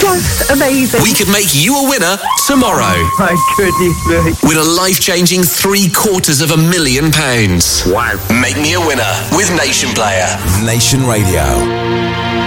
just amazing. We could make you a winner tomorrow. My goodness me. Win a life-changing £750,000. Wow. Make me a winner with Nation Player. Nation Radio.